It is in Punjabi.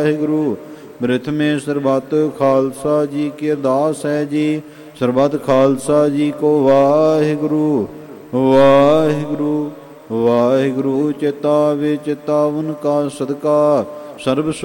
ਵਾਹਿਗੁਰੂ। ਬ੍ਰਿਥ ਮੇ ਸਰਬੱਤ ਖਾਲਸਾ ਜੀ ਕੀ ਅਰਦਾਸ ਹੈ ਜੀ। ਸਰਬੱਤ ਖਾਲਸਾ ਜੀ ਕੋ ਵਾਹਿਗੁਰੂ ਵਾਹਿਗੁਰੂ ਵਾਹਿਗੁਰੂ। ਚੇਤਾ ਵੇ ਚੇਤਾਵਨ ਕਾ ਸਦਕਾ ਸਰਬ